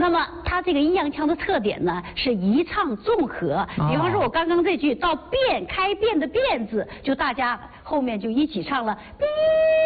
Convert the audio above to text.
那么它这个阴阳腔的特点呢是一唱综合，比方说我刚刚这句到变开变的变字，就大家后面就一起唱了。